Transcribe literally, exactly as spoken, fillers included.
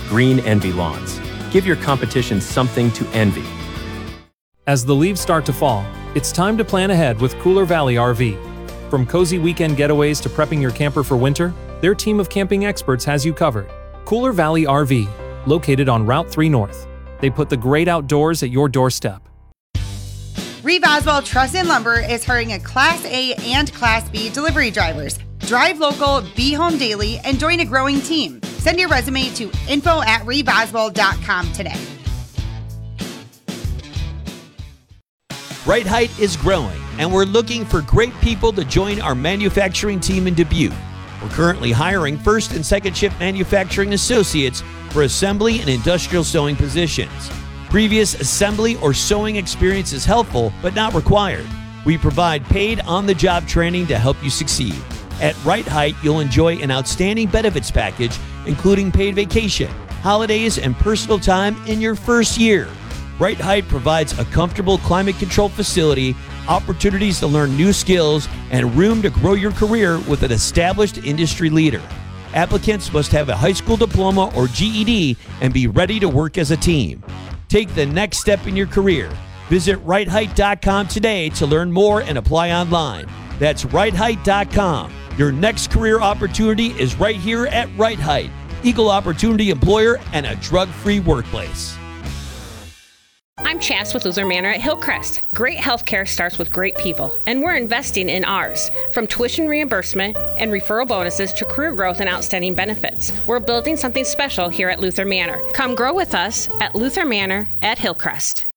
Green Envy Lawns. Give your competition something to envy. As the leaves start to fall, it's time to plan ahead with Cooler Valley R V. From cozy weekend getaways to prepping your camper for winter, their team of camping experts has you covered. Cooler Valley R V, located on Route three North. They put the great outdoors at your doorstep. Reeve Oswald Truss and Lumber is hiring a Class A and Class B delivery drivers. Drive local, be home daily, and join a growing team. Send your resume to info at reeve oswald dot com today. Right Height is growing, and we're looking for great people to join our manufacturing team in Dubuque. We're currently hiring first and second shift manufacturing associates for assembly and industrial sewing positions. Previous assembly or sewing experience is helpful, but not required. We provide paid on-the-job training to help you succeed. At Right Height, you'll enjoy an outstanding benefits package, including paid vacation, holidays, and personal time in your first year. Right Height provides a comfortable climate-controlled facility, opportunities to learn new skills, and room to grow your career with an established industry leader. Applicants must have a high school diploma or G E D and be ready to work as a team. Take the next step in your career. Visit right height dot com today to learn more and apply online. That's right height dot com. Your next career opportunity is right here at Right Height, equal opportunity employer and a drug-free workplace. I'm Chas with Luther Manor at Hillcrest. Great healthcare starts with great people, and we're investing in ours. From tuition reimbursement and referral bonuses to career growth and outstanding benefits, we're building something special here at Luther Manor. Come grow with us at Luther Manor at Hillcrest.